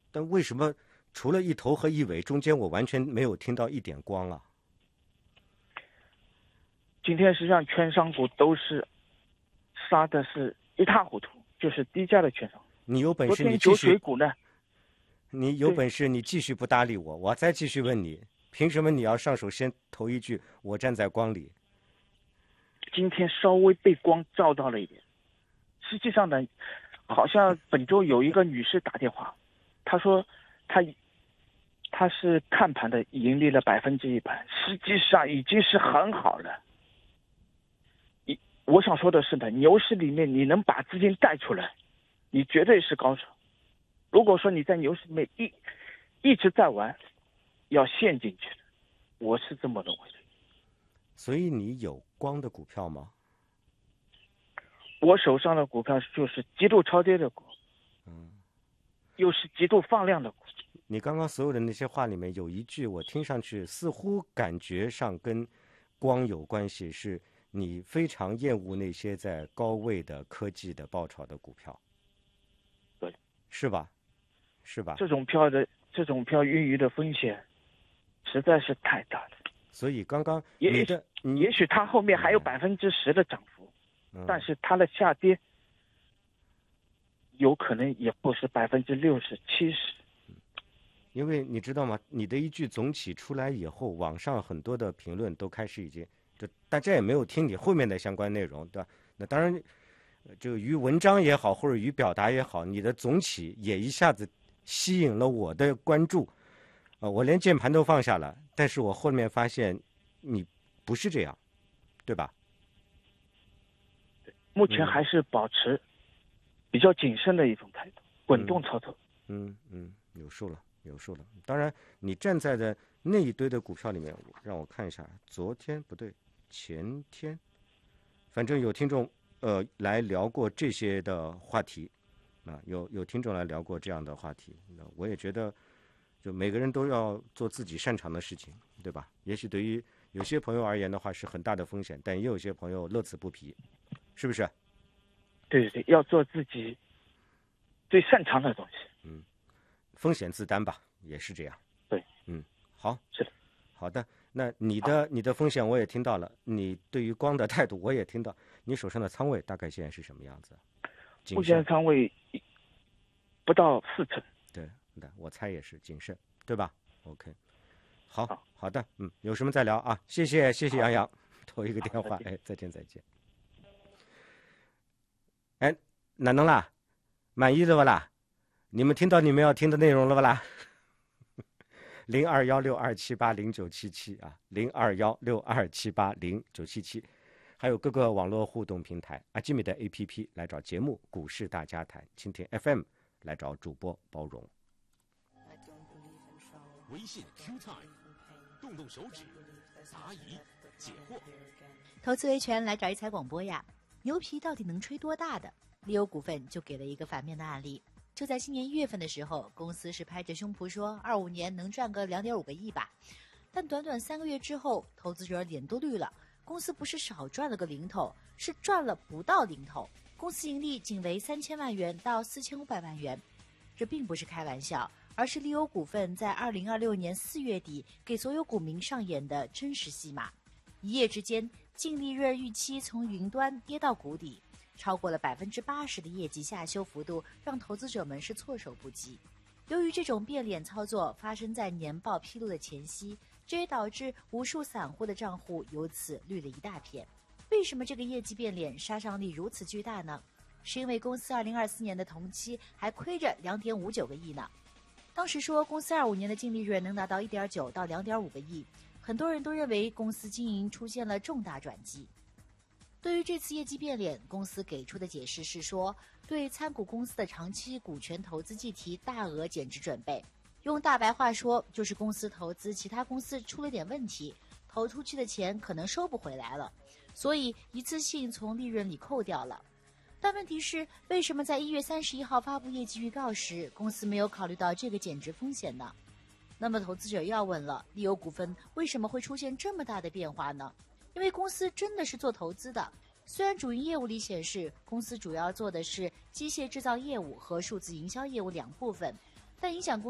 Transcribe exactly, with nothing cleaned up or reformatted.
但为什么除了一头和一尾，中间我完全没有听到一点光啊？ 今天实际上券商股都是杀的是一塌糊涂，就是低价的券商。 你有本事你继酒续， 水股呢？ 你有本事你继续不搭理我，我再继续问你，凭什么你要上手先头一句我站在光里？ 今天稍微被光照到了一点，实际上呢，好像本周有一个女士打电话，她说她她是看盘的，盈利了百分之一百，实际上已经是很好了。一我想说的是呢，牛市里面你能把资金带出来，你绝对是高手。如果说你在牛市里面一一直在玩，要陷进去，我是这么认为的。 所以你有光的股票吗？ 我手上的股票就是极度超跌的股， 嗯， 又是极度放量的股。 你刚刚所有的那些话里面有一句我听上去似乎感觉上跟光有关系，是你非常厌恶那些在高位的科技的爆炒的股票， 对， 是吧？是吧？ 这种票的这种票孕育的风险实在是太大了。 所以刚刚也你的你也许它后面还有百分之十的涨幅， 嗯、 但是它的下跌有可能也不是百分之六十、七十。 因为你知道吗？你的一句总体出来以后，网上很多的评论都开始已经，就大家也没有听你后面的相关内容，对吧？那当然，就于文章也好，或者于表达也好，你的总体也一下子吸引了我的关注，啊、呃，我连键盘都放下了。但是我后面发现你不是这样，对吧？ 目前还是保持比较谨慎的一种态度，滚动操作。 嗯嗯，有数了。有数了，当然，你站在的那一堆的股票里面，让我看一下，昨天不对，前天，反正有听众呃来聊过这些的话题，啊，有有听众来聊过这样的话题，那我也觉得，就每个人都要做自己擅长的事情，对吧？也许对于有些朋友而言的话是很大的风险，但也有些朋友乐此不疲，是不是？ 对对对，要做自己最擅长的东西。 嗯。风险自担吧，也是这样。 对， 嗯，好， 是的， 好的。那你的你的风险我也听到了，你对于光的态度我也听到。你手上的仓位大概现在是什么样子？ 目前仓位不到四成。 对，那我猜也是谨慎，对吧 ？OK， 好，好，好的，嗯，有什么再聊啊？谢谢，谢谢杨洋，头一个电话，哎，再见，再见。哎，哪能啦？满意了不啦？你们听到你们要听的内容了不啦？零二幺六二七八零九七七啊，零二幺六二七八零九七七，还有各个网络互动平台，阿基米的 A P P 来找节目《股市大家谈》，蜻蜓 F M 来找主播包容。 微信 Q Time， 动动手指，答疑解惑。 投资维权来找一财广播呀，牛皮到底能吹多大的？利欧股份就给了一个反面的案例。就在今年一月份的时候，公司是拍着胸脯说二五年能赚个两点五个亿吧，但短短三个月之后，投资者脸都绿了。公司不是少赚了个零头，是赚了不到零头。公司盈利仅为三千万元到四千五百万元，这并不是开玩笑，而是利欧股份在二零二六年四月底给所有股民上演的真实戏码。一夜之间，净利润预期从云端跌到谷底。超过了百分之八十的业绩下修幅度，让投资者们是措手不及。由于这种变脸操作发生在年报披露的前夕，这也导致无数散户的账户由此绿了一大片。为什么这个业绩变脸杀伤力如此巨大呢？是因为公司二零二四年的同期还亏着两点五九个亿呢。当时说公司二五年的净利润能达到一点九到两点五个亿，很多人都认为公司经营出现了重大转机。对于这次业绩变脸，公司给出的解释是说，对参股公司的长期股权投资计提大额减值准备。用大白话说，就是公司投资其他公司出了点问题，投出去的钱可能收不回来了，所以一次性从利润里扣掉了。但问题是，为什么在一月三十一号发布业绩预告时，公司没有考虑到这个减值风险呢？那么投资者要问了，利欧股份为什么会出现这么大的变化呢？因为公司真的是做投资的，虽然主营业务里显示公司主要做的是机械制造业务和数字营销业务两部分， 但影响公